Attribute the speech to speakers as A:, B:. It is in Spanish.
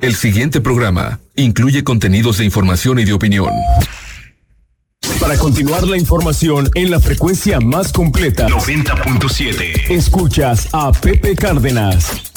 A: El siguiente programa incluye contenidos de información y de opinión.
B: Para continuar la información en la frecuencia más completa,
C: 90.7.
B: Escuchas a Pepe Cárdenas.